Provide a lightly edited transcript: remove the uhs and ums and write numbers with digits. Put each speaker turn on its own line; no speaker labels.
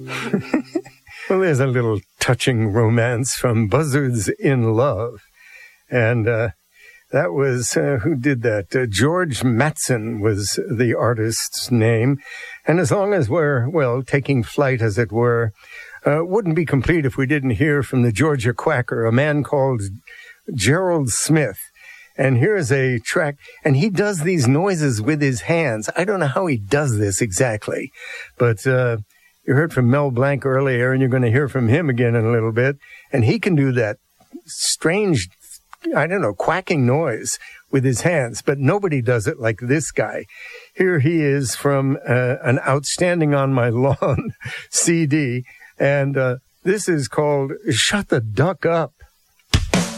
Well, there's a little touching romance from Buzzards in Love. And that was, who did that? George Mattson was the artist's name. And as long as we're, well, taking flight, as it were, wouldn't be complete if we didn't hear from the Georgia Quacker, a man called Gerald Smith. And here's a track, and he does these noises with his hands. I don't know how he does this exactly, but you heard from Mel Blanc earlier, and you're going to hear from him again in a little bit. And he can do that strange, I don't know, quacking noise with his hands, but nobody does it like this guy. Here he is from an Outstanding on My Lawn CD, and this is called Shut the Duck Up.